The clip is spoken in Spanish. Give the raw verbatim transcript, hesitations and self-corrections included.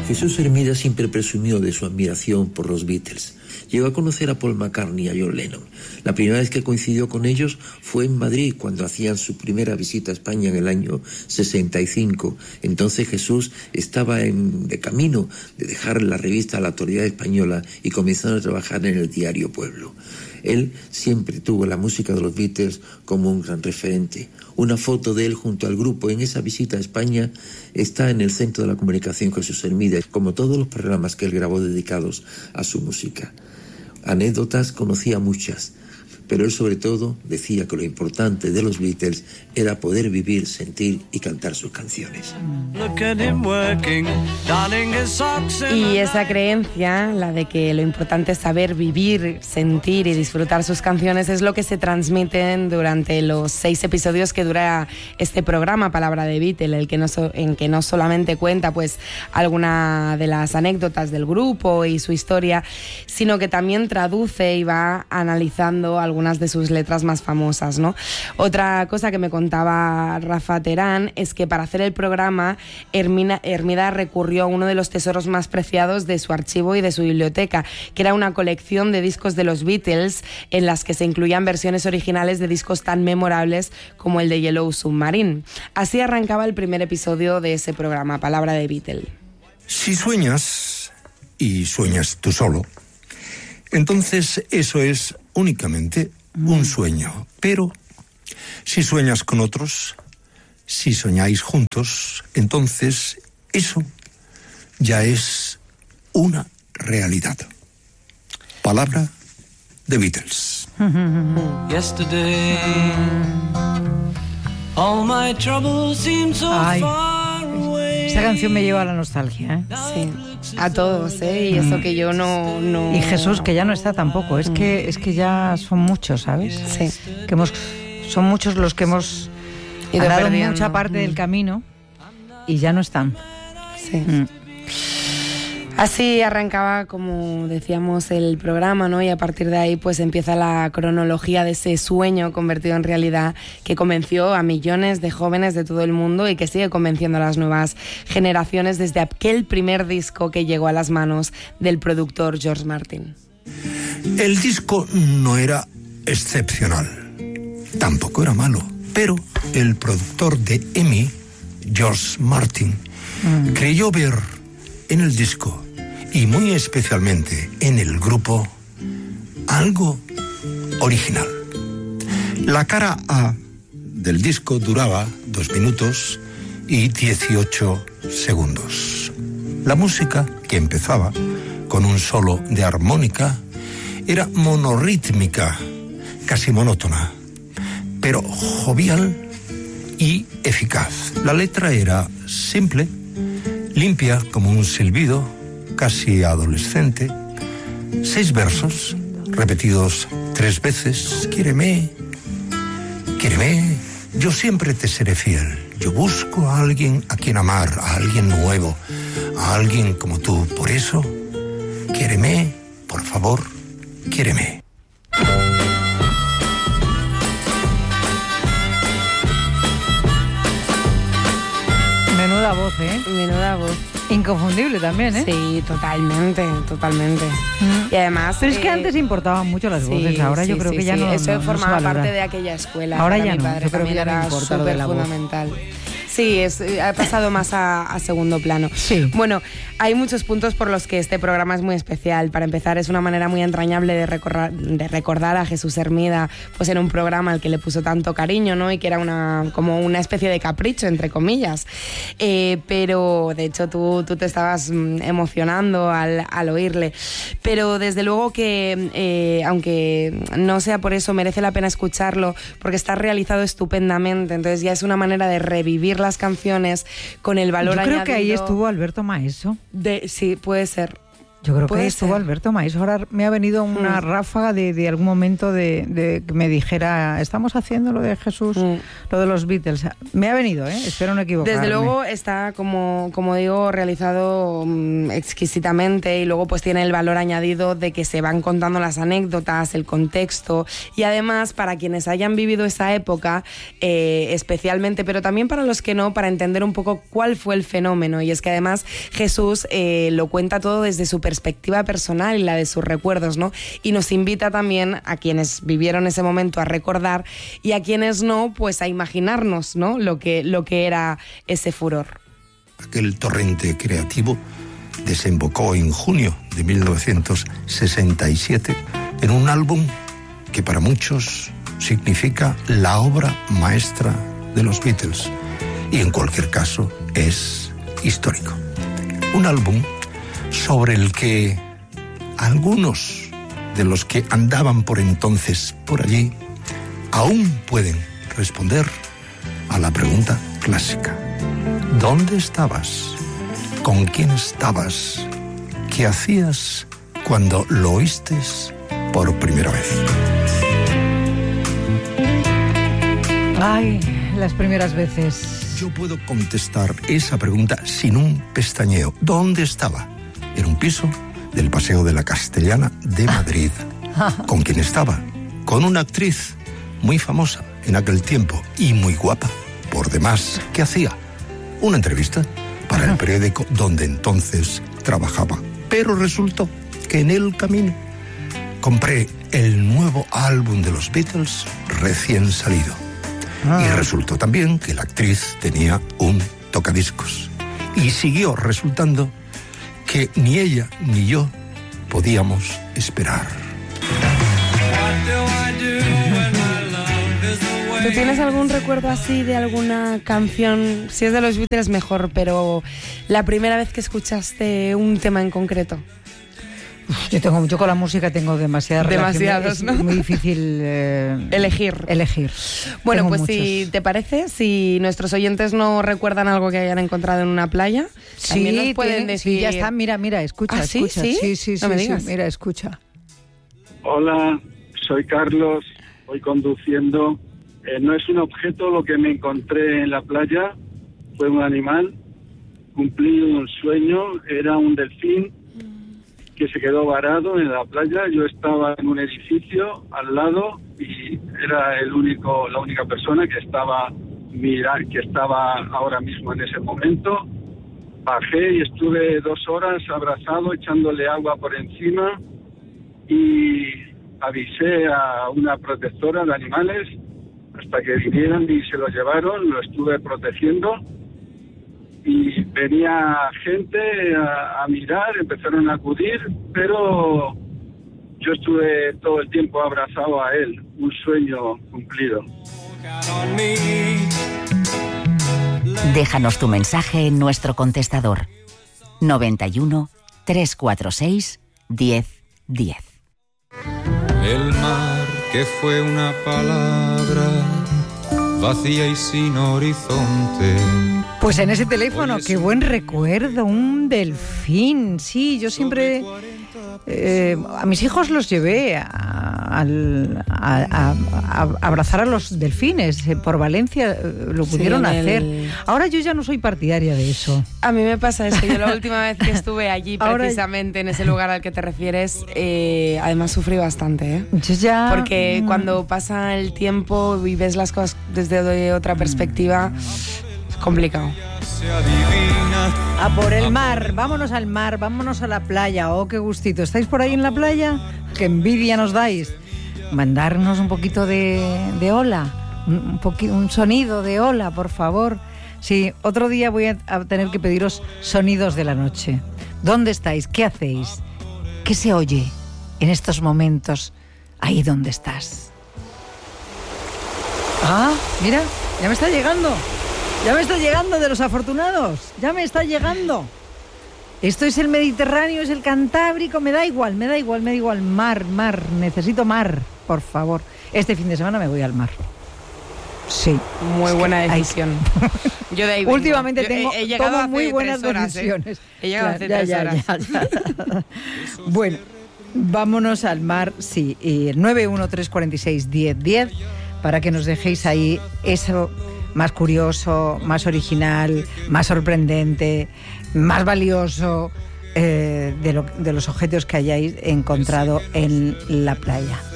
Jesús Hermida siempre presumió de su admiración por los Beatles. Llegó a conocer a Paul McCartney y a John Lennon. La primera vez que coincidió con ellos fue en Madrid, cuando hacían su primera visita a España en el año sesenta y cinco. Entonces Jesús estaba en, de camino de dejar la revista a la Autoridad Española y comenzar a trabajar en el diario Pueblo. Él siempre tuvo la música de los Beatles como un gran referente. Una foto de él junto al grupo en esa visita a España está en el Centro de la Comunicación Jesús Hermida, como todos los programas que él grabó dedicados a su música. Anécdotas conocía muchas, pero él sobre todo decía que lo importante de los Beatles era poder vivir, sentir y cantar sus canciones. Y esa creencia, la de que lo importante es saber vivir, sentir y disfrutar sus canciones, es lo que se transmiten durante los seis episodios que dura este programa Palabra de Beatle, el que no so, en que no solamente cuenta pues alguna de las anécdotas del grupo y su historia, sino que también traduce y va analizando algunas algunas de sus letras más famosas, ¿no? Otra cosa que me contaba Rafa Terán es que para hacer el programa Hermina, Hermida recurrió a uno de los tesoros más preciados de su archivo y de su biblioteca, que era una colección de discos de los Beatles en las que se incluían versiones originales de discos tan memorables como el de Yellow Submarine. Así arrancaba el primer episodio de ese programa, Palabra de Beatle. Si sueñas, y sueñas tú solo, entonces eso es únicamente un sueño. Pero si sueñas con otros, si soñáis juntos, entonces eso ya es una realidad. Palabra de Beatles. Yesterday, all my troubles seem so Ay, far away. esa canción me lleva a la nostalgia, ¿eh? Sí, a todos, ¿eh? Y eso que yo no, no... Y Jesús, que ya no está tampoco. Es que, es que ya son muchos, ¿sabes? Sí. Que hemos, son muchos los que hemos Ido dado perdiendo. mucha parte Mm. del camino y ya no están. Sí. Mm. Así arrancaba, como decíamos, el programa, ¿no? Y a partir de ahí pues empieza la cronología de ese sueño convertido en realidad que convenció a millones de jóvenes de todo el mundo y que sigue convenciendo a las nuevas generaciones desde aquel primer disco que llegó a las manos del productor George Martin. El disco no era excepcional, tampoco era malo, pero el productor de E M I, George Martin, mm. creyó ver en el disco, y muy especialmente en el grupo, algo original. La cara A del disco duraba dos minutos y dieciocho segundos. La música, que empezaba con un solo de armónica, era monorrítmica, casi monótona, pero jovial y eficaz. La letra era simple, limpia como un silbido, casi adolescente. Seis versos, repetidos tres veces. Quiéreme, quiéreme, yo siempre te seré fiel. Yo busco a alguien a quien amar, a alguien nuevo, a alguien como tú. Por eso, quiéreme, por favor, quiéreme. Menuda voz, ¿eh? Menuda voz. Inconfundible también, ¿eh? Sí, totalmente, totalmente. Mm. Y además... Pero es que eh, antes importaban mucho las voces, sí, ahora sí, yo creo sí, que ya sí. no Eso no, formaba no se parte valora. de aquella escuela. Ahora Para ya mi no, padre yo creo que también ya no era importa lo de súper la voz. fundamental. Sí, es, ha pasado más a, a segundo plano. Sí. Bueno, hay muchos puntos por los que este programa es muy especial. Para empezar, es una manera muy entrañable de, recorra, de recordar a Jesús Hermida, pues en un programa al que le puso tanto cariño, ¿no? Y que era una, como una especie de capricho, entre comillas. Eh, pero, de hecho, tú, tú te estabas emocionando al, al oírle. Pero, desde luego que, eh, aunque no sea por eso, merece la pena escucharlo, porque está realizado estupendamente. Entonces, ya es una manera de revivir las canciones con el valor Yo creo añadido. que ahí estuvo Alberto Maeso. De, sí, puede ser. Yo creo Puede que estuvo ser. Alberto Maíz. Ahora me ha venido una Mm. ráfaga de, de algún momento de, de que me dijera, estamos haciendo lo de Jesús, Mm. lo de los Beatles. Me ha venido, ¿eh? Espero no equivocarme. Desde luego está, como, como digo, realizado mm, exquisitamente, y luego pues tiene el valor añadido de que se van contando las anécdotas, el contexto, y además para quienes hayan vivido esa época eh, especialmente, pero también para los que no, para entender un poco cuál fue el fenómeno. Y es que además Jesús eh, lo cuenta todo desde su perspectiva personal y la de sus recuerdos, ¿no? Y nos invita también a quienes vivieron ese momento a recordar, y a quienes no, pues a imaginarnos, ¿no? Lo que, lo que era ese furor. Aquel torrente creativo desembocó en junio de mil novecientos sesenta y siete en un álbum que para muchos significa la obra maestra de los Beatles, y en cualquier caso es histórico. Un álbum sobre el que algunos de los que andaban por entonces por allí aún pueden responder a la pregunta clásica: ¿dónde estabas? ¿Con quién estabas? ¿Qué hacías cuando lo oíste por primera vez? Ay, las primeras veces. Yo puedo contestar esa pregunta sin un pestañeo. ¿Dónde estaba? En un piso del Paseo de la Castellana de Madrid. ¿Con quién estaba? Con una actriz muy famosa en aquel tiempo y muy guapa, por demás. ¿Qué hacía? Una entrevista para el periódico donde entonces trabajaba. Pero resultó que en el camino compré el nuevo álbum de los Beatles recién salido. Ah. Y resultó también que la actriz tenía un tocadiscos. Y siguió resultando que ni ella ni yo podíamos esperar. ¿Tú tienes algún recuerdo así de alguna canción? Si es de los Beatles mejor, pero la primera vez que escuchaste un tema en concreto. Yo tengo, yo con la música tengo demasiadas Demasiados, relaciones, ¿no? Es muy difícil eh, Elegir. Elegir. Bueno, Tengo pues muchos. si te parece, si nuestros oyentes no recuerdan algo que hayan encontrado en una playa, también nos pueden tiene- decir... sí, ya está, mira, mira, escucha, ¿Ah, sí? escucha. ¿Sí? sí, sí, No me sí, digas. mira, escucha. Hola, soy Carlos, voy conduciendo. Eh, no es un objeto lo que me encontré en la playa, fue un animal. Cumplí un sueño, era un delfín que se quedó varado en la playa. Yo estaba en un edificio al lado y era el único, la única persona que estaba mira, que estaba ahora mismo en ese momento. Bajé y estuve dos horas abrazado, echándole agua por encima, y avisé a una protectora de animales hasta que vinieran y se lo llevaron. Lo estuve protegiendo y venía gente a, a mirar, empezaron a acudir, pero yo estuve todo el tiempo abrazado a él, un sueño cumplido. Déjanos tu mensaje en nuestro contestador noventa y uno, trescientos cuarenta y seis, diez diez. El mar que fue una palabra vacía y sin horizonte. Pues en ese teléfono, qué buen recuerdo, un delfín. Sí, yo siempre eh, a mis hijos los llevé a, al- a- a- a abrazar a los delfines. Eh, Por Valencia eh, lo Sí, pudieron en el- hacer. Ahora yo ya no soy partidaria de eso. A mí me pasa esto. Yo la última vez que estuve allí, Ahora- precisamente en ese lugar al que te refieres, eh, además sufrí bastante, ¿eh? Yo ya... Porque mm, cuando pasa el tiempo y ves las cosas desde otra perspectiva, es complicado. Se adivina. A por el mar, vámonos al mar, vámonos a la playa. Oh, qué gustito. ¿Estáis por ahí en la playa? Qué envidia nos dais. Mandarnos un poquito de, de ola, un, un, poqui- un sonido de ola, por favor. Sí, otro día voy a, a tener que pediros sonidos de la noche. ¿Dónde estáis? ¿Qué hacéis? ¿Qué se oye en estos momentos ahí donde estás? Ah, mira, ya me está llegando. Ya me está llegando de los afortunados. Ya me está llegando. Esto es el Mediterráneo, es el Cantábrico. Me da igual, me da igual, me da igual. Mar, mar. Necesito mar, por favor. Este fin de semana me voy al mar. Sí. Muy buena decisión. Yo de ahí vengo. Últimamente Yo tengo he, he llegado tomo hace muy buenas tres horas, decisiones. ¿eh? He llegado hace ya, tres ya, horas. ya, ya. Bueno, vámonos al mar, sí, y el nueve uno tres cuatro seis diez diez para que nos dejéis ahí eso más curioso, más original, más sorprendente, más valioso eh, de, lo, de los objetos que hayáis encontrado en la playa.